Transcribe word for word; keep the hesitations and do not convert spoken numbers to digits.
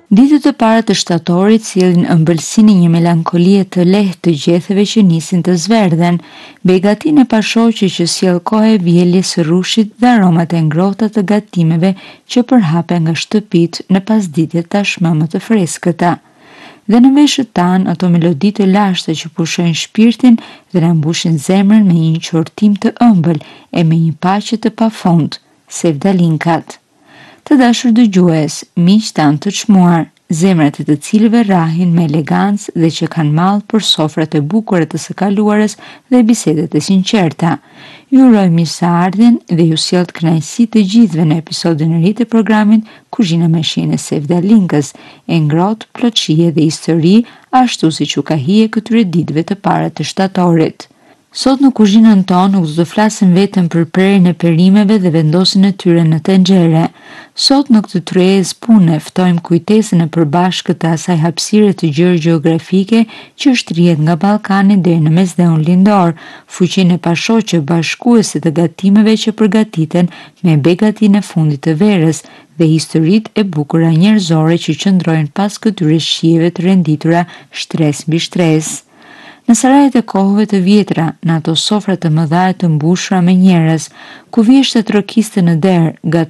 Ditët e para të shtatorit sillin ëmbëlsinë një melankolie të lehtë të gjetheve që nisin të zverdhen, begatinë e pashoqe që sjell kohë e vjelje së rrushit dhe aromat e ngrohta të gatimeve që përhapen nga shtëpitë në pasditjet tashmë më të freskëta. Dhe në veshët tanë ato melodi të lashta që pushojnë shpirtin dhe na mbushin zemrën me një qortim të ëmbël e me një paqe të pafund, sevdalinkat. Të dashur dëgjues, miq tanë të çmuar, zemrat e të cilëve rrahin me elegancë dhe që kanë mall për sofrat e bukura të së kaluarës dhe bisedat e sinqerta. Ju uroj mirëseardhjen dhe ju sjell kënaqësi të gjithëve në episodin e ri të programit Kuzhina me shijen e Sevdalinkës, e ngrohtë plot shije dhe histori, ashtu siç u ka hije këtyre ditëve të para të shtatorit. Sot në kuzhinën tonë nuk do të flasim vetëm për prerjen e perimeve dhe vendosjen e tyre në tenxhere. Sot në këtë tryezë pune ftojmë kujtesën e përbashkët të asaj hapësire të gjerë gjeografike që shtrihet nga Ballkani deri në Mesdheun Lindor, fuqinë e pashoqe bashkuese të gatimeve që përgatiten me begatinë e fundit të verës dhe historitë e bukura njerëzore që qëndrojnë pas këtyre shijeve të renditura shtresë mbi shtresë. Në sarajet e kohëve të vjetra, në ato sofra të mëdha të mbushura me njerëz, ku vjeshtat rokiste në derë,